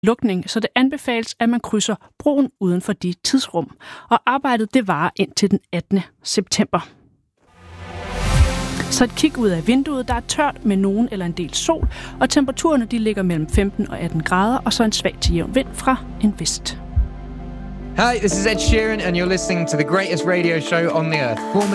lukning, så det anbefales, at man krydser broen uden for de tidsrum. Og arbejdet det varer indtil den 18. september. Så et kig ud af vinduet, der er tørt med nogen eller en del sol, og temperaturerne de ligger mellem 15 og 18 grader, og så en svag til jævn vind fra en vest. Hi, this is Ed Sheeran, and you're listening to the greatest radio show on the earth.